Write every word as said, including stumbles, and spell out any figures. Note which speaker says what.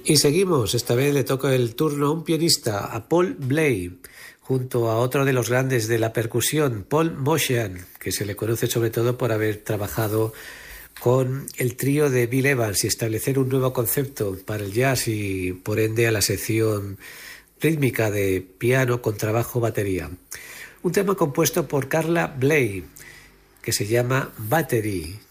Speaker 1: Y seguimos, esta vez le toca el turno a un pianista, a Paul Bley, junto a otro de los grandes de la percusión, Paul Motian, que se le conoce sobre todo por haber trabajado con el trío de Bill Evans y establecer un nuevo concepto para el jazz y por ende a la sección rítmica de piano con trabajo batería. Un tema compuesto por Carla Bley, que se llama Battery,